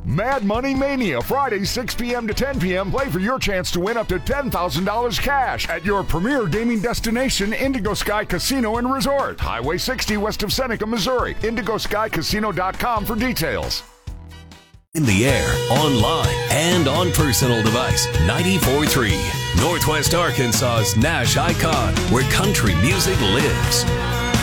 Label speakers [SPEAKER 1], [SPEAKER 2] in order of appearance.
[SPEAKER 1] Mad Money Mania, Friday, 6 p.m. to 10 p.m. Play for your chance to win up to $10,000 cash at your premier gaming destination, Indigo Sky Casino and Resort. Highway 60 west of Seneca, Missouri. IndigoSkyCasino.com for details.
[SPEAKER 2] In the air, online, and on personal device. 94.3, Northwest Arkansas's Nash icon, where country music lives.